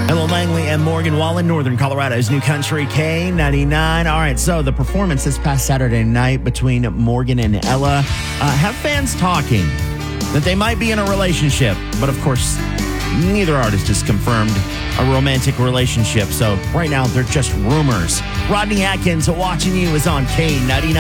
Ella Langley and Morgan Wallen, Northern Colorado's New Country K99. All right, so the performance this past Saturday night between Morgan and Ella have fans talking that they might be in a relationship. But of course, neither artist has confirmed a romantic relationship. So right now, they're just rumors. Rodney Atkins, Watching You is on K99.